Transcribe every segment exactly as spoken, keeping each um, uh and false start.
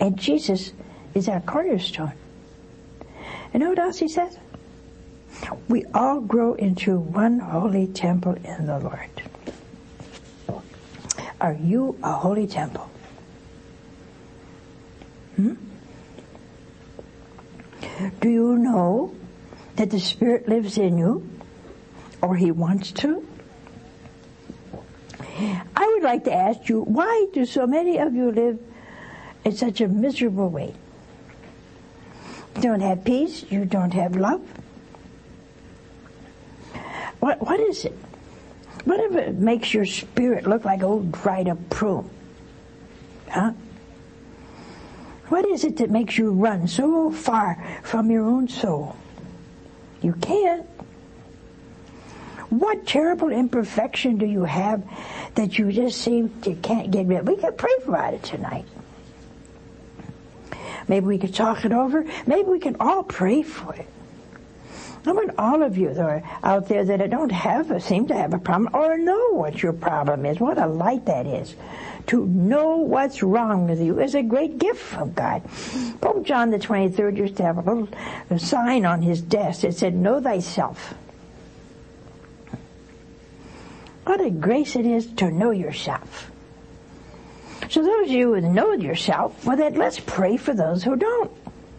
And Jesus is our cornerstone. And you know what else he says? We all grow into one holy temple in the Lord. Are you a holy temple? Hmm? Do you know that the Spirit lives in you? Or He wants to? I would like to ask you, why do so many of you live in such a miserable way? You don't have peace. You don't have love. What What is it? What if it makes your spirit look like old dried up prune? Huh? What is it that makes you run so far from your own soul? You can't. What terrible imperfection do you have that you just seem you can't get rid of? We can pray about it tonight. Maybe we could talk it over. Maybe we can all pray for it. I want all of you that are out there that don't have, a, seem to have a problem, or know what your problem is. What a light that is. To know what's wrong with you is a great gift from God. Pope John the twenty-third used to have a little a sign on his desk that said, "Know thyself." What a grace it is to know yourself. So those of you who know yourself, well then let's pray for those who don't.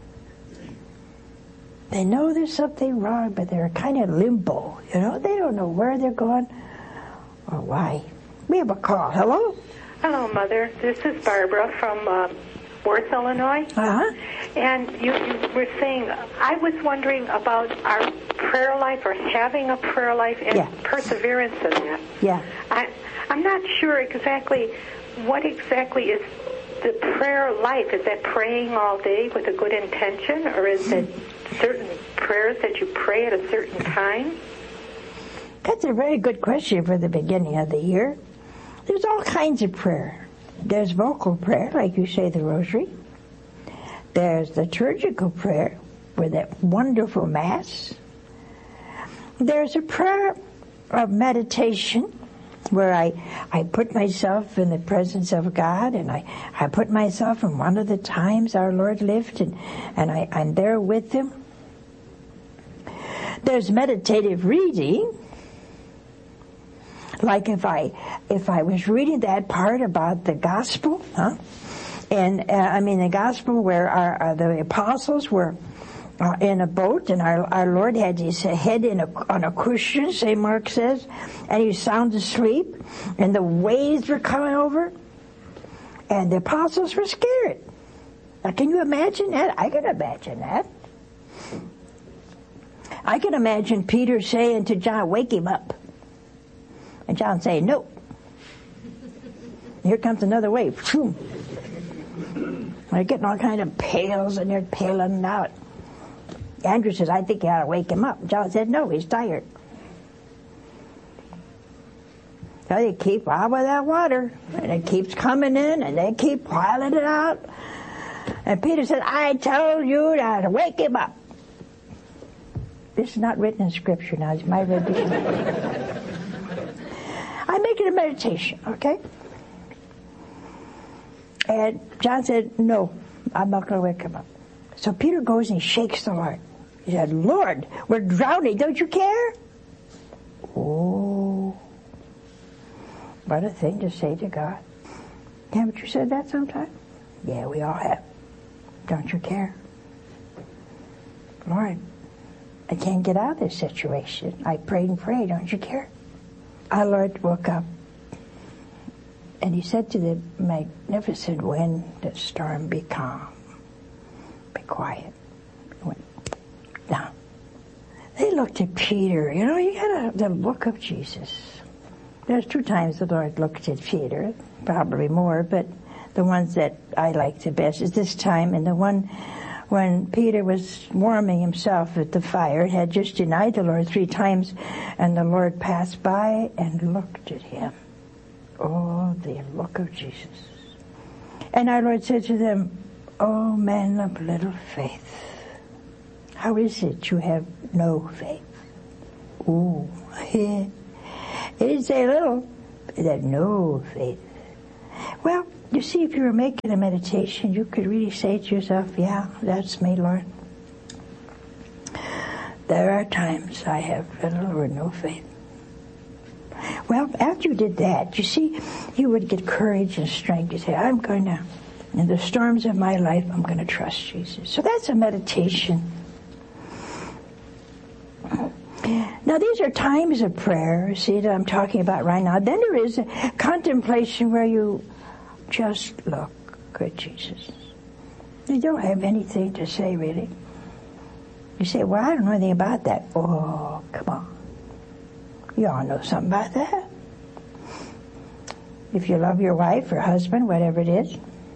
They know there's something wrong, but they're kind of limbo. You know, they don't know where they're going or why. We have a call. Hello? Hello, Mother. This is Barbara from uh, Worth, Illinois. Uh-huh. And you, you were saying, I was wondering about our prayer life or having a prayer life and yeah. perseverance in that. Yeah. I, I'm not sure exactly what exactly is the prayer life. Is that praying all day with a good intention, or is it certain prayers that you pray at a certain time? That's a very good question for the beginning of the year. There's all kinds of prayer. There's vocal prayer, like you say the rosary. There's liturgical prayer with that wonderful Mass. There's a prayer of meditation where I, I put myself in the presence of God, and I, I put myself in one of the times our Lord lived, and, and I, I'm there with Him. There's meditative reading, like if I if I was reading that part about the gospel, huh? And uh, I mean the gospel where our, our the apostles were uh, in a boat, and our our Lord had his head in a, on a cushion, Saint Mark says, and he was sound asleep, and the waves were coming over, and the apostles were scared. Now, can you imagine that? I can imagine that. I can imagine Peter saying to John, "Wake him up." And John saying, "No." Here comes another wave. They're getting all kind of pails, and they're paling out. Andrew says, "I think you ought to wake him up." John said, "No, he's tired." So they keep out with that water, and it keeps coming in, and they keep piling it out. And Peter said, "I told you to wake him up." This is not written in Scripture now. It's my rendition. I make it a meditation, okay? And John said, "No, I'm not going to wake him up." So Peter goes and he shakes the Lord. He said, "Lord, we're drowning. Don't you care?" Oh, what a thing to say to God. Haven't you said that sometime? Yeah, we all have. Don't you care? Lord, I can't get out of this situation. I prayed and prayed. Don't you care? Our Lord woke up, and he said to the magnificent wind, "The storm, be calm, be quiet." He went down. They looked at Peter. You know, you got the look of Jesus. There's two times the Lord looked at Peter, probably more, but the ones that I like the best is this time, and the one when Peter was warming himself at the fire, had just denied the Lord three times, and the Lord passed by and looked at him. Oh, the look of Jesus. And our Lord said to them, "Oh, men of little faith, how is it you have no faith?" Ooh, he didn't say little, he said no faith. Well, You see, if you were making a meditation, you could really say to yourself, yeah, that's me, Lord. There are times I have little or no faith. Well, after you did that, you see, you would get courage and strength. You say, I'm going to, in the storms of my life, I'm going to trust Jesus. So that's a meditation. Now, these are times of prayer, see, that I'm talking about right now. Then there is a contemplation where you just look at Jesus. You don't have anything to say, really. You say, well, I don't know anything about that. Oh, come on. You all know something about that. If you love your wife or husband, whatever it is,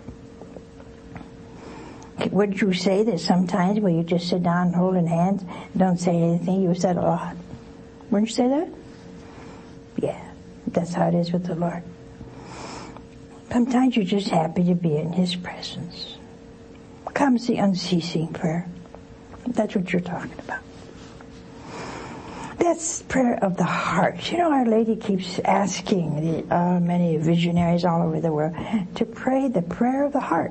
wouldn't you say that sometimes when you just sit down holding hands, don't say anything, you said a lot? Wouldn't you say that? Yeah, that's how it is with the Lord. Sometimes you're just happy to be in His presence. Comes the unceasing prayer. That's what you're talking about. That's prayer of the heart. You know, Our Lady keeps asking the, uh, many visionaries all over the world to pray the prayer of the heart.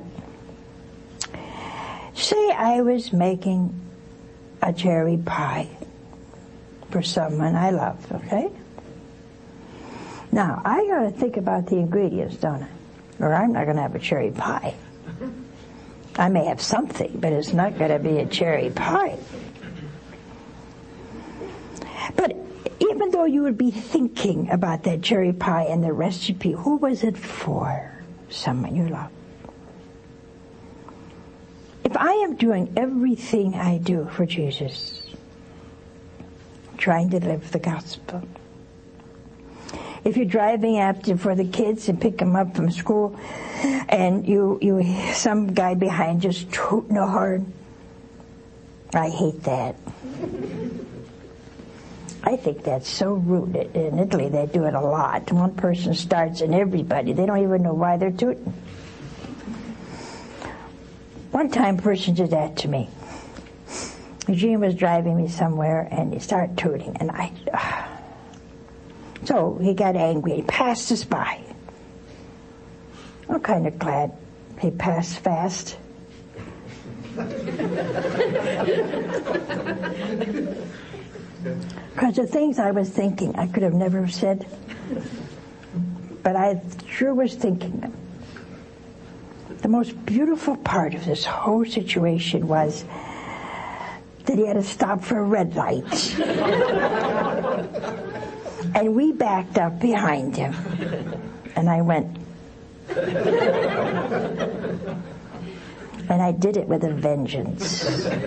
Say I was making a cherry pie for someone I love, okay? Now, I got to think about the ingredients, don't I? Or I'm not going to have a cherry pie. I may have something, but it's not going to be a cherry pie. But even though you would be thinking about that cherry pie and the recipe, who was it for? Someone you love. If I am doing everything I do for Jesus, trying to live the gospel, if you're driving after for the kids and pick them up from school, and you you some guy behind just tooting a horn, I hate that. I think that's so rude. In Italy, they do it a lot. One person starts and everybody, they don't even know why they're tooting. One time, a person did that to me. Eugene was driving me somewhere, and he started tooting, and I... Uh, so he got angry. He passed us by. I'm kind of glad he passed fast. Because the things I was thinking, I could have never said. But I sure was thinking them. The most beautiful part of this whole situation was that he had to stop for a red light. And we backed up behind him. And I went. And I did it with a vengeance.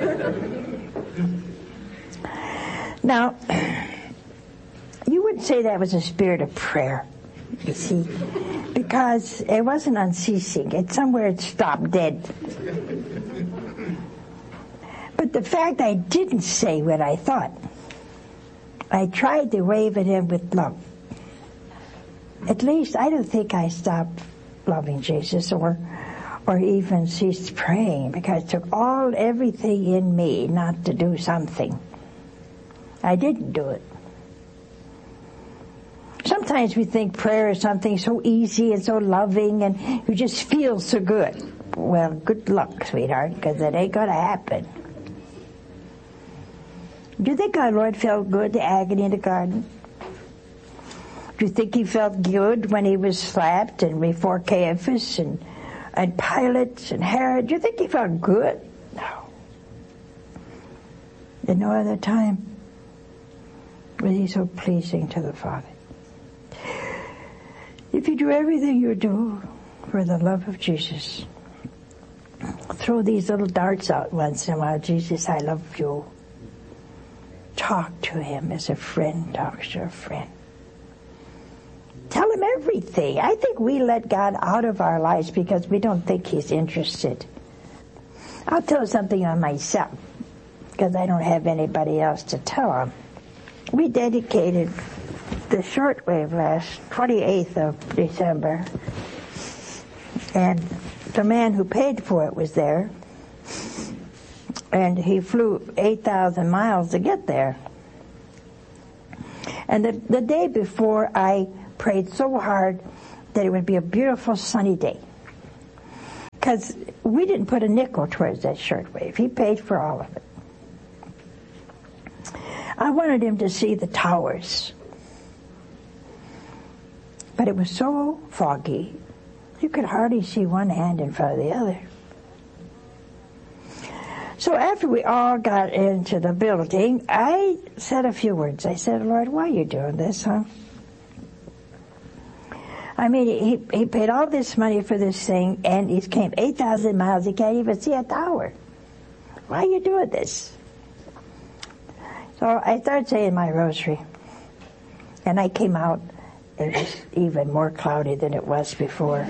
Now, you would say that was a spirit of prayer, you see, because it wasn't unceasing. It's somewhere it stopped dead. But the fact I didn't say what I thought, I tried to wave at him with love. At least I don't think I stopped loving Jesus or or even ceased praying, because it took all everything in me not to do something. I didn't do it. Sometimes we think prayer is something so easy and so loving and you just feel so good. Well, good luck, sweetheart, because it ain't going to happen. Do you think our Lord felt good, the agony in the garden? Do you think he felt good when he was slapped and before Caiaphas and, and Pilate and Herod? Do you think he felt good? No. At no other time was he so pleasing to the Father. If you do everything you do for the love of Jesus, throw these little darts out once in a while. Jesus, I love you. Talk to him as a friend talks to a friend. Tell him everything. I think we let God out of our lives because we don't think he's interested. I'll tell something on myself because I don't have anybody else to tell him. We dedicated the shortwave last twenty-eighth of December, and the man who paid for it was there, and he flew eight thousand miles to get there. And the, the day before, I prayed so hard that it would be a beautiful sunny day. because we didn't put a nickel towards that shirtwave. He paid for all of it. I wanted him to see the towers. But it was so foggy, you could hardly see one hand in front of the other. So after we all got into the building, I said a few words. I said, Lord, why are you doing this, huh? I mean, he he paid all this money for this thing, and he came eight thousand miles. He can't even see a tower. Why are you doing this? So I started saying my rosary. And I came out. It was even more cloudy than it was before.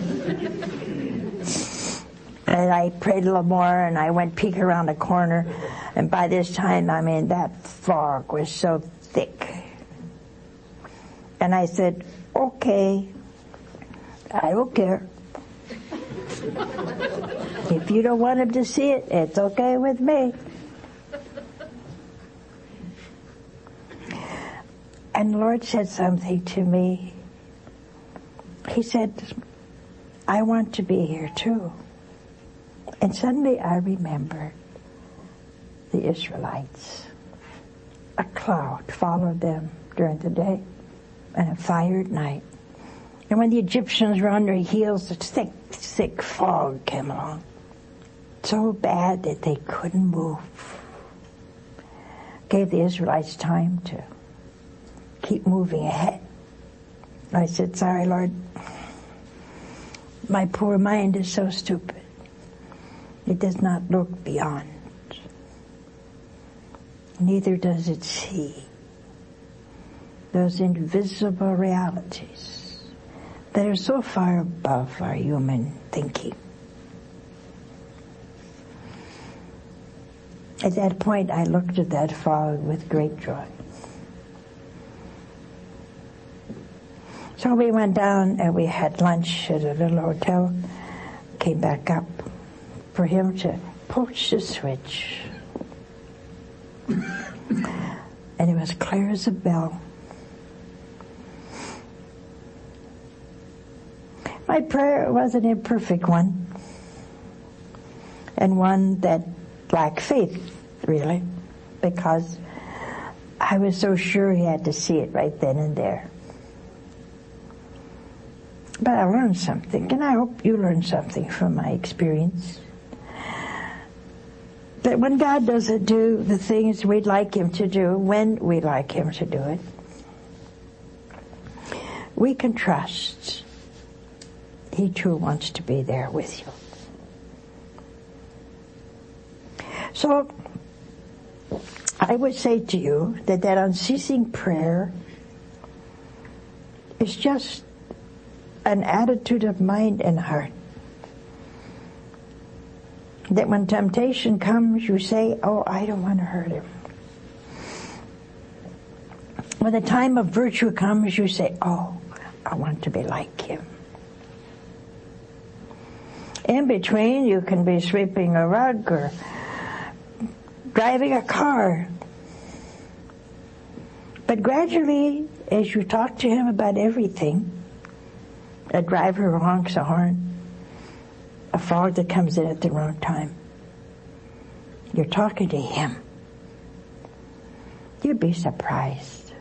And I prayed a little more, and I went peek around the corner. And by this time, I mean, that fog was so thick. And I said, okay, I don't care. If you don't want him to see it, it's okay with me. And the Lord said something to me. He said, I want to be here too. And suddenly I remembered the Israelites. A cloud followed them during the day and a fire at night. And when the Egyptians were on their heels, a thick, thick fog came along. So bad that they couldn't move. Gave the Israelites time to keep moving ahead. I said, sorry, Lord. My poor mind is so stupid. It does not look beyond. Neither does it see those invisible realities that are so far above our human thinking. At that point, I looked at that fog with great joy. So we went down and we had lunch at a little hotel, came back up for him to push the switch. And it was clear as a bell. My prayer was an imperfect one, and one that lacked faith, really, because I was so sure he had to see it right then and there. But I learned something, and I hope you learned something from my experience. That when God doesn't do the things we'd like him to do, when we'd like him to do it, we can trust he too wants to be there with you. So, I would say to you that that unceasing prayer is just an attitude of mind and heart. That when temptation comes, you say, oh, I don't want to hurt him. When the time of virtue comes, you say, oh, I want to be like him. In between, you can be sweeping a rug or driving a car. But gradually, as you talk to him about everything, a driver who honks a horn, a fog that comes in at the wrong time, you're talking to him. You'd be surprised.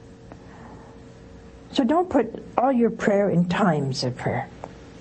So don't put all your prayer in times of prayer.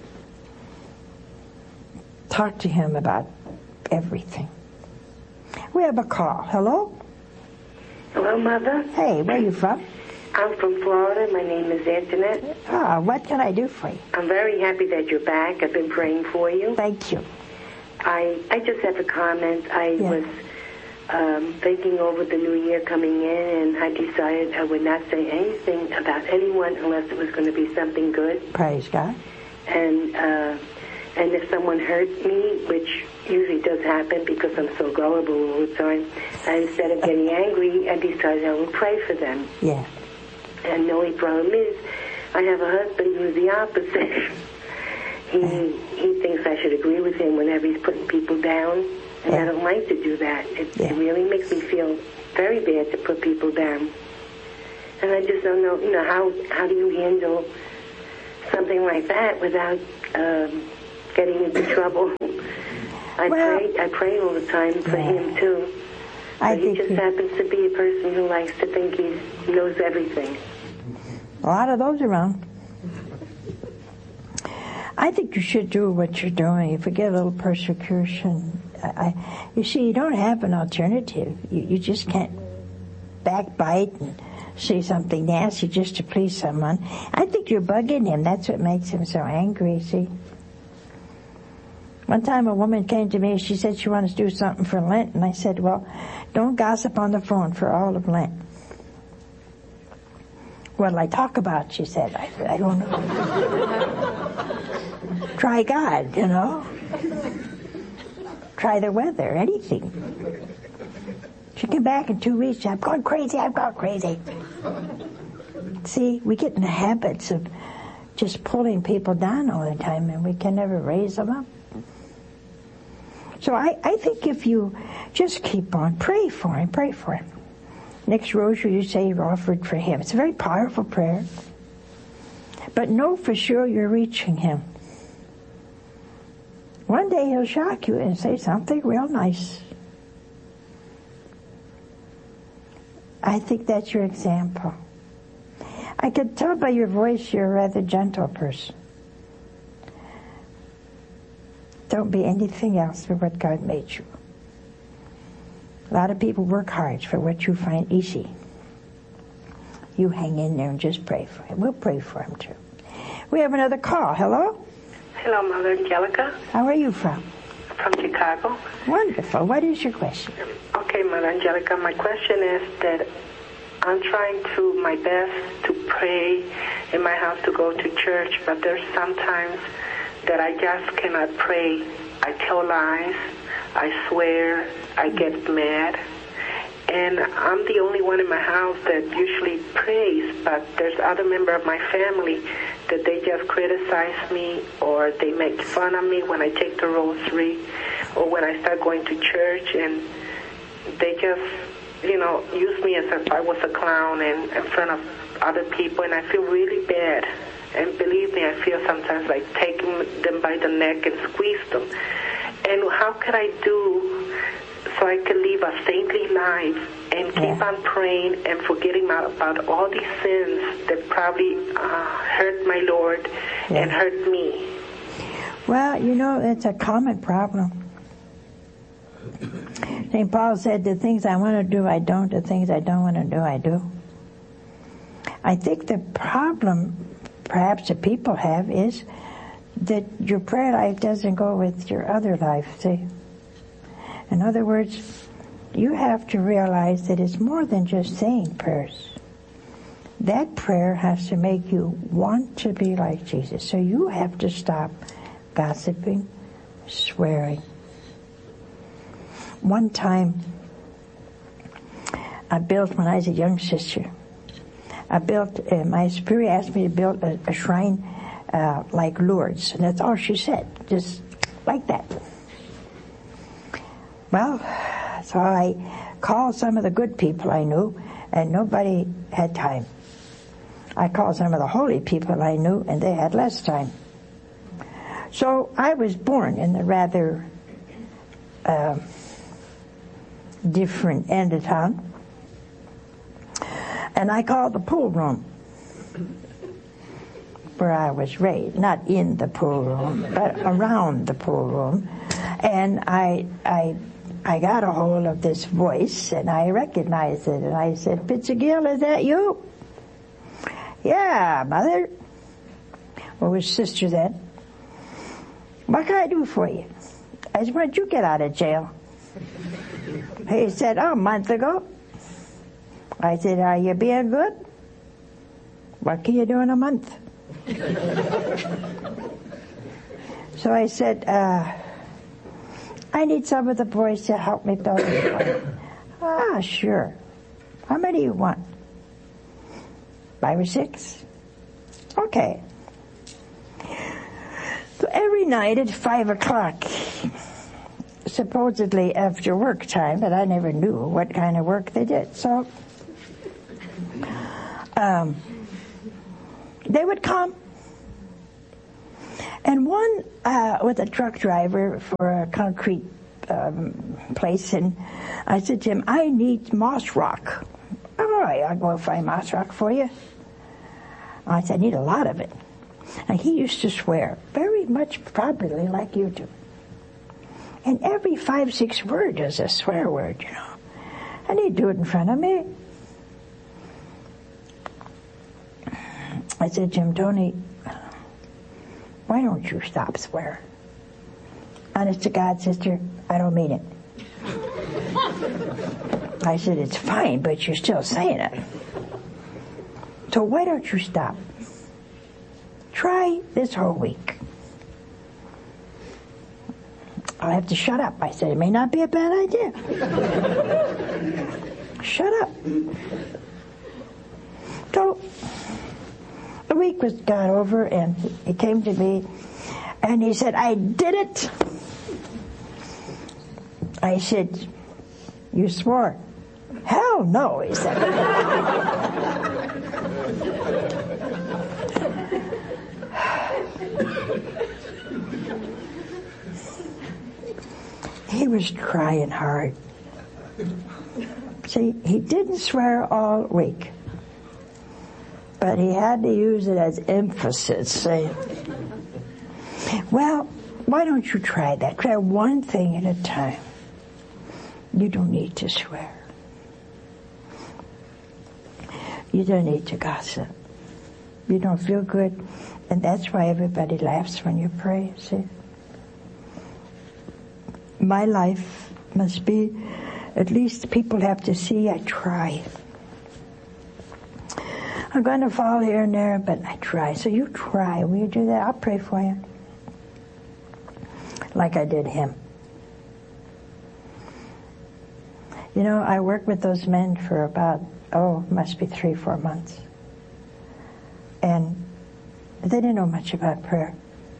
Talk to him about everything. We have a call. Hello? Hello, Mother. Hey, where are you from? I'm from Florida. My name is Antoinette. Ah, what can I do for you? I'm very happy that you're back. I've been praying for you. Thank you. I I just have a comment. I Yeah. was um, thinking over the new year coming in, and I decided I would not say anything about anyone unless it was going to be something good. Praise God. And uh, and if someone hurt me, which usually does happen because I'm so gullible all the time, and instead of getting angry, I decided I would pray for them. Yeah. And the only problem is, I have a husband who's the opposite. he he thinks I should agree with him whenever he's putting people down, and yeah. I don't like to do that. It, yeah. it really makes me feel very bad to put people down. And I just don't know, you know, how how do you handle something like that without um, getting into trouble? I well, pray. I pray all the time for yeah. him too. But I he think just he, happens to be a person who likes to think he knows everything. a lot of those around. I think you should do what you're doing. If you get a little persecution, I, you see, you don't have an alternative. You, you just can't backbite and say something nasty just to please someone. I think you're bugging him. That's what makes him so angry, see? One time a woman came to me, she said she wanted to do something for Lent, and I said, well, don't gossip on the phone for all of Lent. What'll I talk about, she said. I said, I don't know. Try God, you know. Try the weather, anything. She came back in two weeks, I'm going crazy, I'm going crazy. See, we get in the habits of just pulling people down all the time, and we can never raise them up. So I, I think if you just keep on, pray for him, pray for him. Next rosary you say you're offered for him. It's a very powerful prayer. But know for sure you're reaching him. One day he'll shock you and say something real nice. I think that's your example. I could tell by your voice you're a rather gentle person. Don't be anything else but what God made you. A lot of people work hard for what you find easy. You hang in there and just pray for him. We'll pray for him too. We have another call. Hello? Hello, Mother Angelica. How are you from? From Chicago. Wonderful. What is your question? Okay, Mother Angelica, my question is that I'm trying to my best to pray in my house, to go to church, but there's sometimes that I just cannot pray. I tell lies, I swear, I get mad, and I'm the only one in my house that usually prays, but there's other member of my family that they just criticize me, or they make fun of me when I take the rosary, or when I start going to church, and they just, you know, use me as if I was a clown in, in front of other people, and I feel really bad. And believe me, I feel sometimes like taking them by the neck and squeeze them. And how can I do so I can live a saintly life and keep yeah. on praying and forgetting about all these sins that probably uh, hurt my Lord yeah. and hurt me? Well, you know, it's a common problem. Saint Paul said, the things I want to do, I don't. The things I don't want to do, I do. I think the problem perhaps that people have is that your prayer life doesn't go with your other life, see? In other words, you have to realize that it's more than just saying prayers. That prayer has to make you want to be like Jesus. So you have to stop gossiping, swearing. One time, I built, when I was a young sister, I built, uh, my spirit asked me to build a, a shrine uh, like Lourdes. And that's all she said, just like that. Well, so I called some of the good people I knew, and nobody had time. I called some of the holy people I knew, and they had less time. So I was born in the rather uh, different end of town. And I called the pool room where I was raised, not in the pool room, but around the pool room. And I, I, I got a hold of this voice, and I recognized it. And I said, "Pitzigill, is that you?" "Yeah, Mother." Well, was sister then. "What can I do for you?" I said, "When did you get out of jail?" He said, "Oh, a month ago." I said, "Are you being good? What can you do in a month?" So I said, uh, "I need some of the boys to help me build a shrine." "Ah, sure. How many do you want?" "Five or six?" "Okay." So every night at five o'clock, supposedly after work time, but I never knew what kind of work they did. So um, they would come, And one uh, with a truck driver for a concrete um, place, and I said to him, I need moss rock. All right, I'll go find moss rock for you. I said, I need a lot of it. And he used to swear very much properly like you do. And every five, six word is a swear word, you know. And he'd do it in front of me. I said, Jim, Tony, why don't you stop swearing? Honest to God, sister, I don't mean it. I said, it's fine, but you're still saying it. So why don't you stop? Try this whole week. I'll have to shut up. I said, it may not be a bad idea. Shut up. So the week was got over, and he came to me, and he said, I did it. I said, you swore. Hell no, he said. He was trying hard. See, he didn't swear all week, but he had to use it as emphasis, saying, well, why don't you try that? Try one thing at a time. You don't need to swear. You don't need to gossip. You don't feel good, and that's why everybody laughs when you pray, see? My life must be, at least people have to see I try. I'm going to fall here and there, but I try. So you try. Will you do that? I'll pray for you. Like I did him. You know, I worked with those men for about, oh, must be three, four months. And they didn't know much about prayer.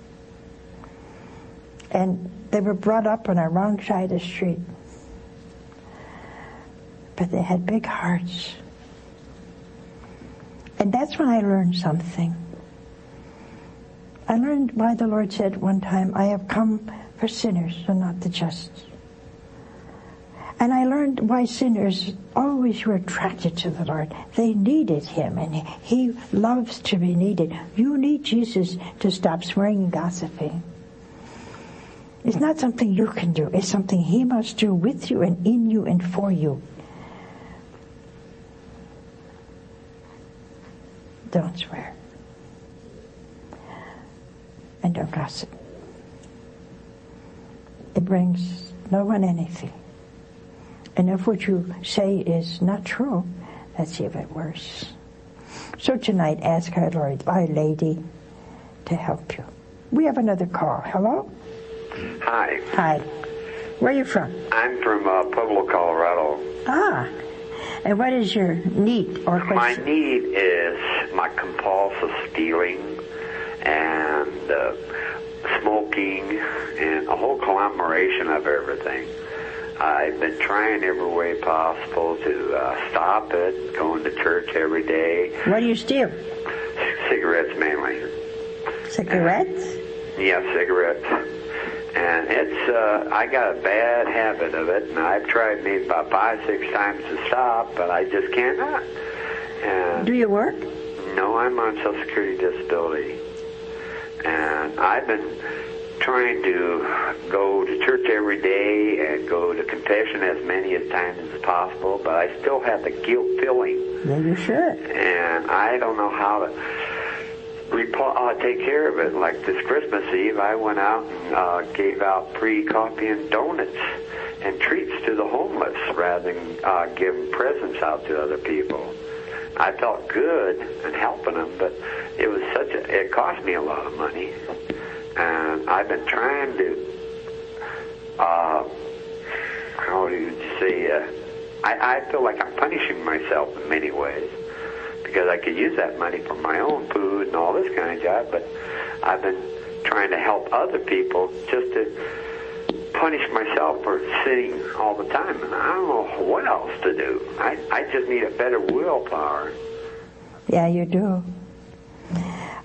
And they were brought up on the wrong side of the street. But they had big hearts. And that's when I learned something. I learned why the Lord said one time, I have come for sinners and not the just. And I learned why sinners always were attracted to the Lord. They needed Him, and He loves to be needed. You need Jesus to stop swearing and gossiping. It's not something you can do. It's something He must do with you and in you and for you. Don't swear. And don't gossip. It brings no one anything. And if what you say is not true, that's even worse. So tonight, ask our Lord, Our Lady, to help you. We have another call. Hello? Hi. Hi. Where are you from? I'm from uh, Pueblo, Colorado. Ah. And what is your need or question? My need is my compulsive stealing and uh, smoking and a whole conglomeration of everything. I've been trying every way possible to uh, stop it, going to church every day. What do you steal? Cigarettes mainly. Cigarettes? And, yeah, cigarettes. And it's, uh, I got a bad habit of it, and I've tried maybe about five, six times to stop, but I just cannot. And do you work? No, I'm on Social Security disability. And I've been trying to go to church every day and go to confession as many as times as possible, but I still have the guilt feeling. Then you should. And I don't know how to repo- uh, take care of it. Like this Christmas Eve, I went out and uh, gave out free coffee and donuts and treats to the homeless rather than uh, giving presents out to other people. I felt good in helping them, but it was such a, it cost me a lot of money. And I've been trying to, uh, how do you say, uh, I, I feel like I'm punishing myself in many ways because I could use that money for my own food and all this kind of job, but I've been trying to help other people just to punish myself for sitting all the time. And I don't know what else to do. I, I just need a better willpower. Yeah, you do.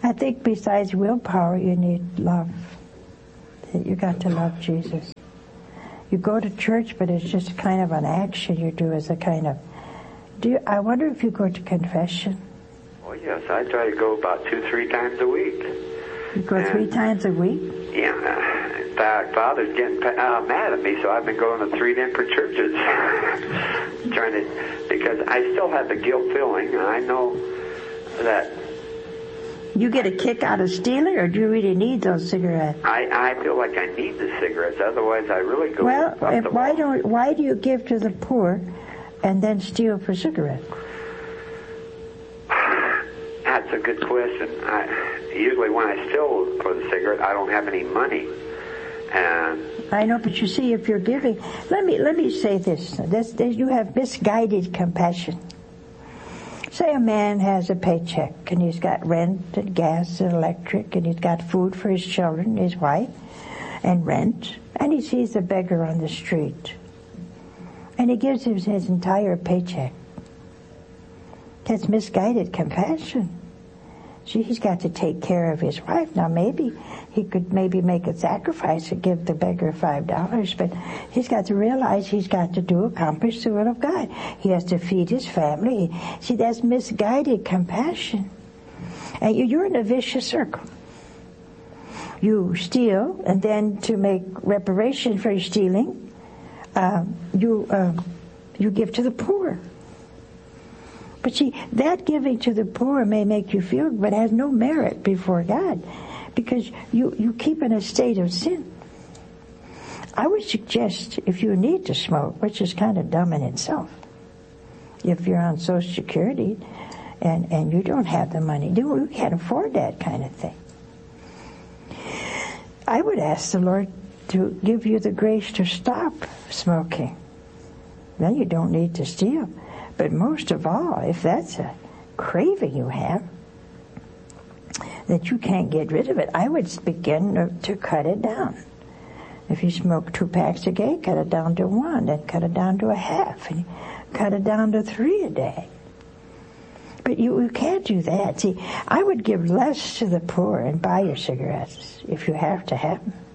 I think besides willpower, you need love. You got to love Jesus. You go to church, but it's just kind of an action you do as a kind of... Do you, I wonder if you go to confession. Oh, yes. I try to go about two, three times a week. You go and, three times a week? Yeah. In fact, Father's getting uh, mad at me, so I've been going to three different churches. Trying to... Because I still have the guilt feeling, and I know that... You get a kick out of stealing, or do you really need those cigarettes? I, I feel like I need the cigarettes, otherwise I really go well, up the if, why wall. don't why do you give to the poor and then steal for cigarettes? That's a good question. I, usually when I steal for the cigarette, I don't have any money. And I know, but you see, if you're giving... Let me, let me say this. this, this you have misguided compassion. Say a man has a paycheck and he's got rent and gas and electric and he's got food for his children, his wife, and rent, and he sees a beggar on the street and he gives him his entire paycheck. That's misguided compassion. See, he's got to take care of his wife. Now maybe he could maybe make a sacrifice and give the beggar five dollars, but he's got to realize he's got to do accomplish the will of God. He has to feed his family. See, that's misguided compassion. And you're in a vicious circle. You steal, and then to make reparation for your stealing, uh, you uh, you give to the poor. But see, that giving to the poor may make you feel, but has no merit before God, because you, you keep in a state of sin. I would suggest, if you need to smoke, which is kind of dumb in itself, if you're on Social Security and, and you don't have the money, you can't afford that kind of thing. I would ask the Lord to give you the grace to stop smoking. Then you don't need to steal. But most of all, if that's a craving you have, that you can't get rid of it, I would begin to, to cut it down. If you smoke two packs a day, cut it down to one, then cut it down to a half, and cut it down to three a day. But you, you can't do that. See, I would give less to the poor and buy your cigarettes if you have to have them.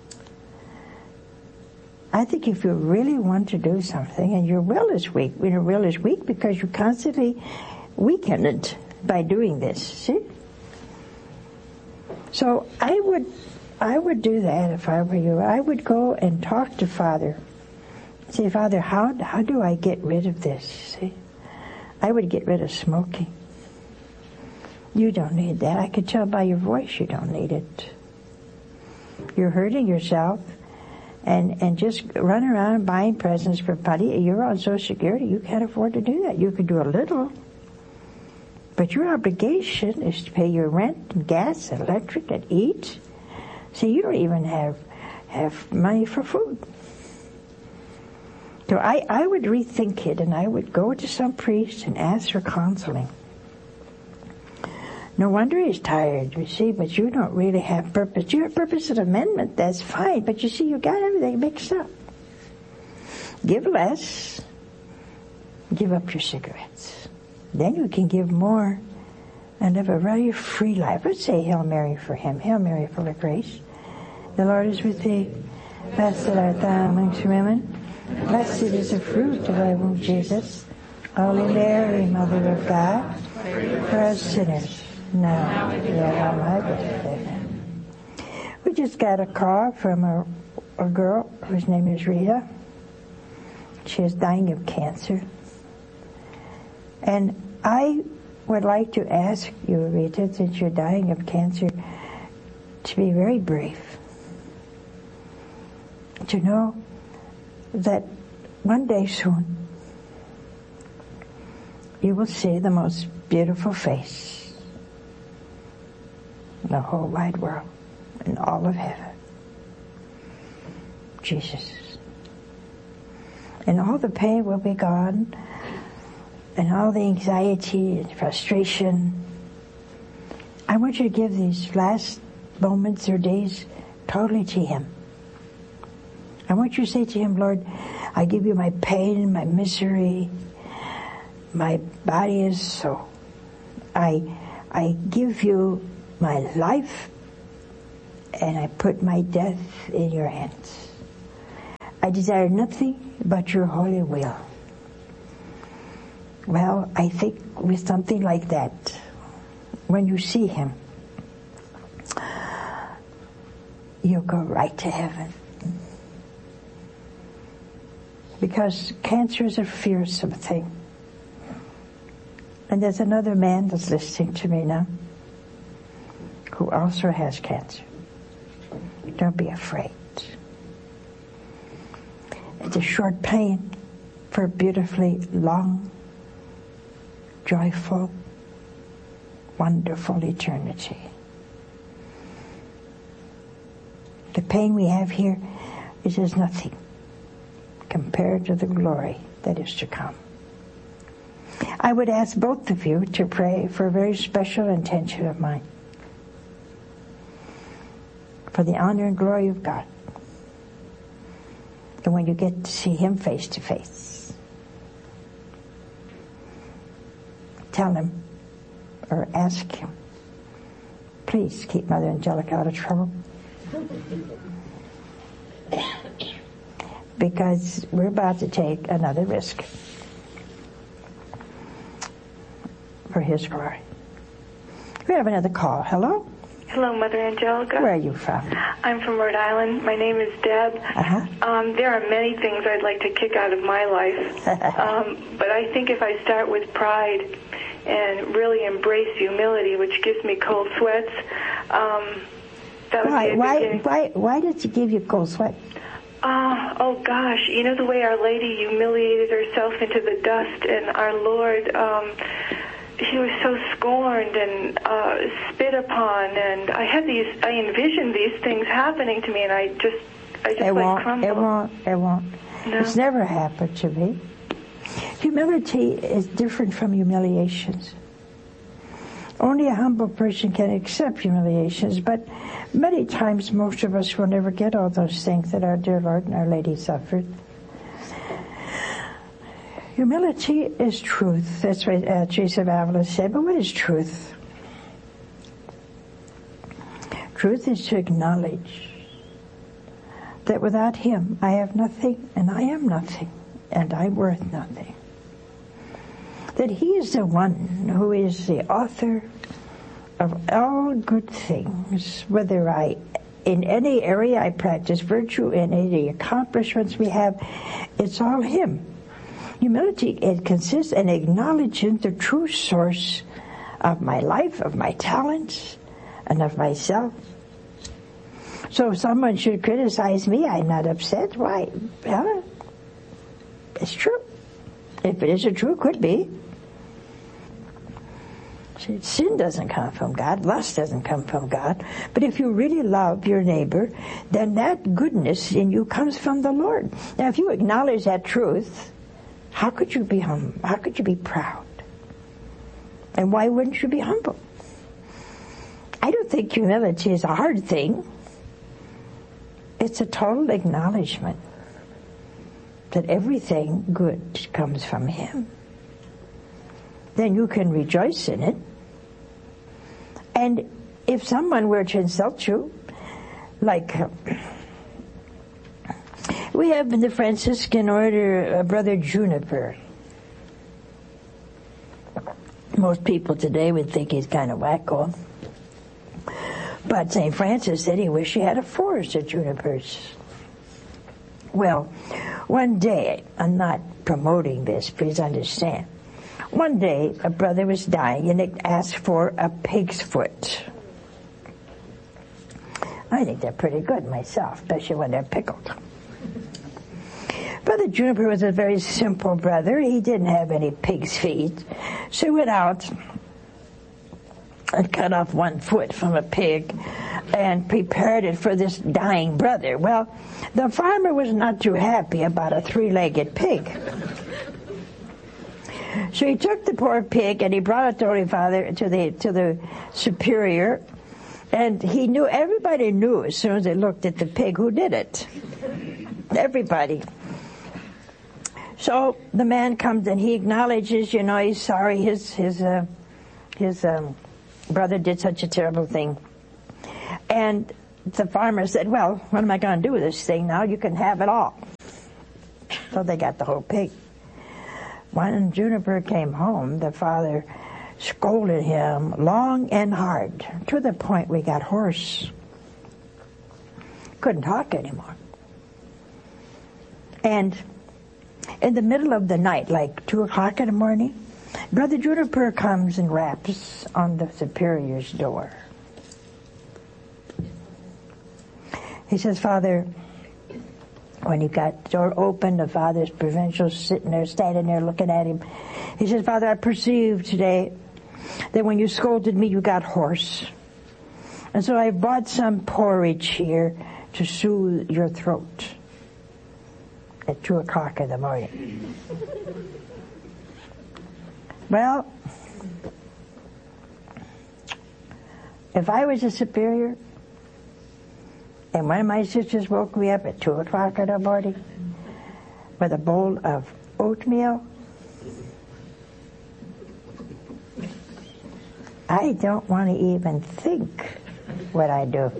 I think if you really want to do something and your will is weak, your will is weak because you constantly weaken it by doing this, see? So I would, I would do that if I were you. I would go and talk to Father. Say, Father, how, how do I get rid of this, see? I would get rid of smoking. You don't need that. I could tell by your voice you don't need it. You're hurting yourself. And and just run around buying presents for buddy. You're on Social Security. You can't afford to do that. You could do a little. But your obligation is to pay your rent and gas and electric and eat. See, you don't even have have money for food. So I, I would rethink it, and I would go to some priest and ask for counseling. No wonder he's tired, you see, but you don't really have purpose. You have purpose of amendment, that's fine, but you see, you got everything mixed up. Give less, give up your cigarettes. Then you can give more and live a very free life. Let's say Hail Mary for him. Hail Mary, full of grace. The Lord is with thee. Blessed art thou amongst women. Blessed is the fruit of thy womb, Jesus. Holy Mary, Mother of God, for us sinners, now and at the hour of my death. Amen. We just got a call from a, a girl whose name is Rita. She is dying of cancer. And I would like to ask you, Rita, since you're dying of cancer, to be very brave. To know that one day soon you will see the most beautiful face in the whole wide world, in all of heaven. Jesus. And all the pain will be gone, and all the anxiety and frustration. I want you to give these last moments or days totally to Him. I want you to say to Him, Lord, I give you my pain, my misery. My body is so. I, I give you my life and I put my death in your hands. I desire nothing but your holy will. Well, I think with something like that, when you see him, you'll go right to heaven. Because cancer is a fearsome thing. And there's another man that's listening to me now who also has cancer. Don't be afraid. It's a short pain for a beautifully long, joyful, wonderful eternity. The pain we have here is as nothing compared to the glory that is to come. I would ask both of you to pray for a very special intention of mine, for the honor and glory of God. And when you get to see him face to face, tell him or ask him, please keep Mother Angelica out of trouble. Because we're about to take another risk for his glory. We have another call. Hello? Hello, Mother Angelica. Where are you from? I'm from Rhode Island. My name is Deb. Uh-huh. Um, there are many things I'd like to kick out of my life. um, but I think if I start with pride and really embrace humility, which gives me cold sweats, um, that would why, be a why, beginning. why, why did it give you cold sweat? Uh, oh, gosh. You know the way Our Lady humiliated herself into the dust, and our Lord... Um, he was so scorned and uh, spit upon, and I had these, I envisioned these things happening to me, and I just, I just it like won't, crumbled. It won't, it won't. No? It's never happened to me. Humility is different from humiliations. Only a humble person can accept humiliations, but many times most of us will never get all those things that our dear Lord and Our Lady suffered. Humility is truth. That's what uh, Teresa of Avila said. But what is truth? Truth is to acknowledge that without him I have nothing, and I am nothing, and I'm worth nothing. That he is the one who is the author of all good things, whether I, in any area I practice virtue, in any accomplishments we have, it's all him. Humility, it consists in acknowledging the true source of my life, of my talents, and of myself. So if someone should criticize me, I'm not upset. Why? Well, it's true. If it isn't true, it could be. See, sin doesn't come from God. Lust doesn't come from God. But if you really love your neighbor, then that goodness in you comes from the Lord. Now, if you acknowledge that truth, how could you be humble? How could you be proud? And why wouldn't you be humble? I don't think humility is a hard thing. It's a total acknowledgement that everything good comes from him. Then you can rejoice in it. And if someone were to insult you, like... Uh, we have in the Franciscan order uh, Brother Juniper. Most people today would think he's kind of wacko. But Saint Francis said he wished he had a forest of junipers. Well, one day, I'm not promoting this, please understand. One day, a brother was dying and it asked for a pig's foot. I think they're pretty good myself, especially when they're pickled. Brother Juniper was a very simple brother. He didn't have any pig's feet. So he went out and cut off one foot from a pig and prepared it for this dying brother. Well, the farmer was not too happy about a three-legged pig. So he took the poor pig and he brought it to Holy Father, to the, to the superior, and he knew, everybody knew as soon as they looked at the pig who did it. Everybody. So the man comes and he acknowledges, you know, he's sorry his his uh, his um, brother did such a terrible thing. And the farmer said, well, what am I going to do with this thing now? You can have it all. So they got the whole pig. When Juniper came home, the father scolded him long and hard, to the point we got hoarse. Couldn't talk anymore. And in the middle of the night, like two o'clock in the morning, Brother Juniper comes and raps on the superior's door. He says, Father, when he got the door open, the father's provincial sitting there, standing there looking at him. He says, Father, I perceived today that when you scolded me, you got hoarse. And so I brought some porridge here to soothe your throat at two o'clock in the morning. Well, if I was a superior and one of my sisters woke me up at two o'clock in the morning with a bowl of oatmeal, I don't want to even think what I do.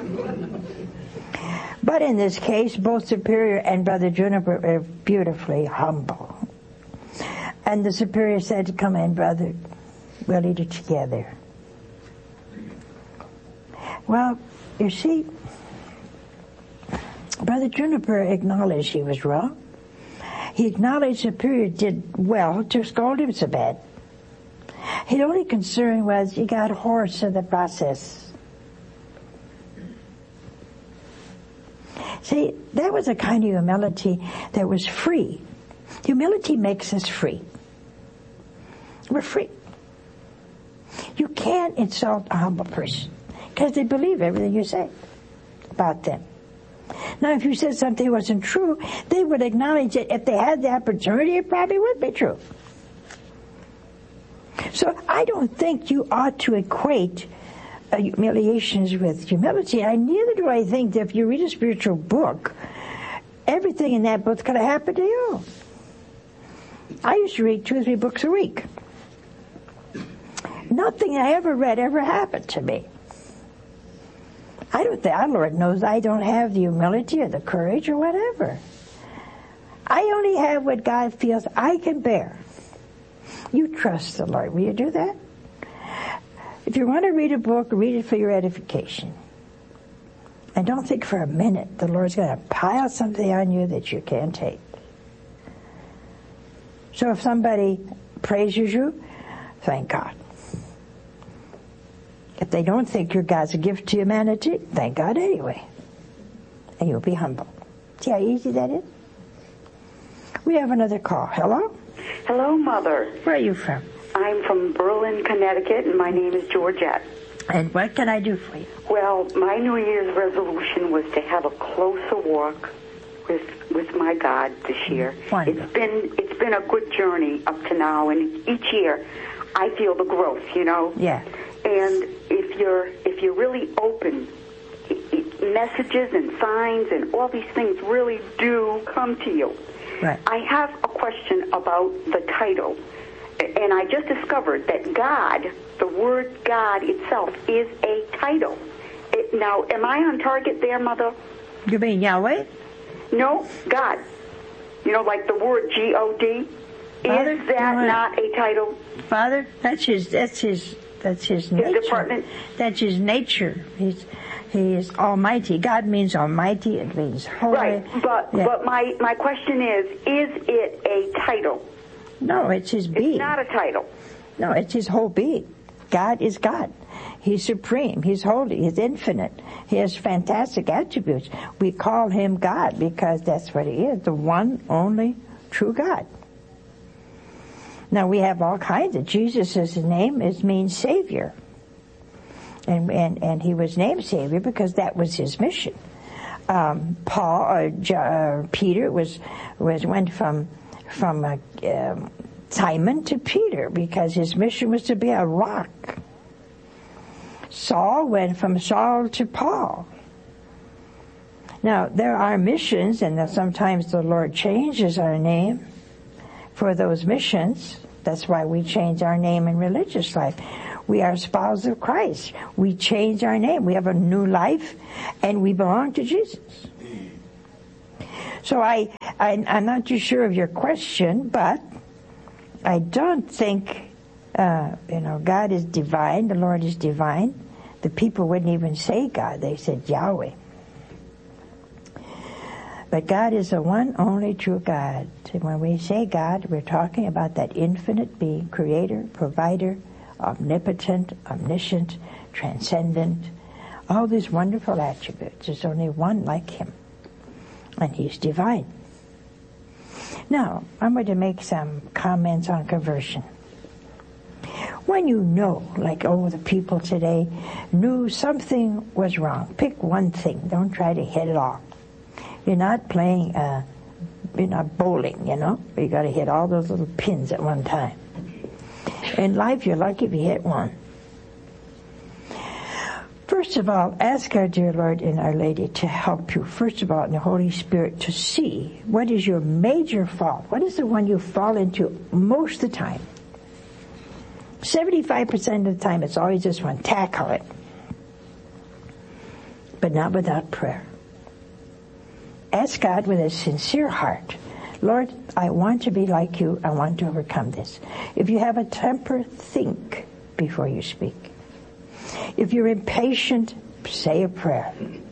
But in this case, both Superior and Brother Juniper are beautifully humble. And the Superior said, come in, brother, we'll eat it together. Well, you see, Brother Juniper acknowledged he was wrong. He acknowledged Superior did well to scold him so bad. His only concern was he got hoarse in the process. See, that was a kind of humility that was free. Humility makes us free. We're free. You can't insult a humble person because they believe everything you say about them. Now, if you said something wasn't true, they would acknowledge it. If they had the opportunity, it probably would be true. So I don't think you ought to equate uh, humiliations with humility. And neither do I think that if you read a spiritual book, everything in that book's going to happen to you. I used to read two or three books a week. Nothing I ever read ever happened to me. I don't think, our Lord knows I don't have the humility or the courage or whatever. I only have what God feels I can bear. You trust the Lord. Will you do that? If you want to read a book, read it for your edification. And don't think for a minute the Lord's going to pile something on you that you can't take. So if somebody praises you, thank God. If they don't think you're God's gift to humanity, thank God anyway. And you'll be humble. See how easy that is? We have another call. Hello? Hello, Mother. Where are you from? I'm from Berlin, Connecticut, and my name is Georgette. And what can I do for you? Well, my New Year's resolution was to have a closer walk with with my God this year. Wonderful. It's been it's been a good journey up to now, and each year I feel the growth, you know. Yeah. And if you're if you're really open, it, it, messages and signs and all these things really do come to you. Right. I have a question about the title, and I just discovered that God, the word God itself, is a title. It, now, am I on target there, Mother? You mean Yahweh? No, God. You know, like the word G O D. Father, Is that no, not a title? Father, that's his. That's his. That's his nature. His department. That's his nature. He's he is Almighty. God means Almighty. It means holy. Right, but yeah. but my my question is: is it a title? No, it's his being. It's not a title. No, it's his whole being. God is God. He's supreme. He's holy. He's infinite. He has fantastic attributes. We call him God because that's what he is, the one, only, true God. Now, we have all kinds of... Jesus' name is means Savior. And, and, and he was named Savior because that was his mission. Um, Paul, or J- uh, Peter was, was went from, from uh, um, Simon to Peter because his mission was to be a rock. Saul went from Saul to Paul. Now, there are missions, and sometimes the Lord changes our name for those missions. That's why we change our name in religious life. We are spouse of Christ. We change our name. We have a new life, and we belong to Jesus. So I, I I'm not too sure of your question, but I don't think, uh, you know, God is divine. The Lord is divine. The people wouldn't even say God. They said Yahweh. But God is the one only true God. And when we say God, we're talking about that infinite being, creator, provider, omnipotent, omniscient, transcendent, all these wonderful attributes. There's only one like him, and he's divine. Now, I'm going to make some comments on conversion. When you know, like, oh, the people today knew something was wrong, pick one thing. Don't try to hit it all. You're not playing, uh, you're not bowling, you know. You got to hit all those little pins at one time. In life, you're lucky if you hit one. First of all, ask our dear Lord and Our Lady to help you. First of all, in the Holy Spirit, to see what is your major fault. What is the one you fall into most of the time? seventy-five percent of the time, it's always this one. Tackle it. But not without prayer. Ask God with a sincere heart, Lord, I want to be like you. I want to overcome this. If you have a temper, think before you speak. If you're impatient, say a prayer.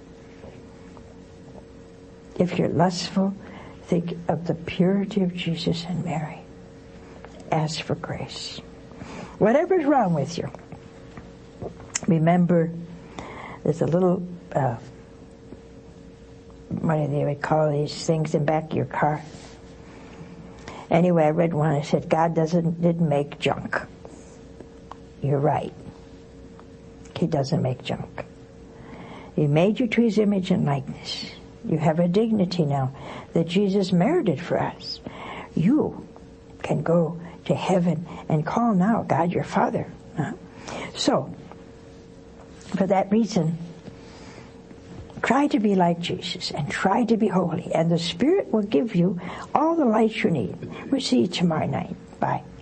If you're lustful, think of the purity of Jesus and Mary. Ask for grace. Whatever's wrong with you, remember there's a little, uh, what do they would call these things in the back of your car? Anyway, I read one that said, God doesn't didn't make junk. You're right. He doesn't make junk. He made you to his image and likeness. You have a dignity now that Jesus merited for us. You can go to heaven and call now God your Father. Huh? So, for that reason, try to be like Jesus and try to be holy, and the Spirit will give you all the light you need. We'll see you tomorrow night. Bye.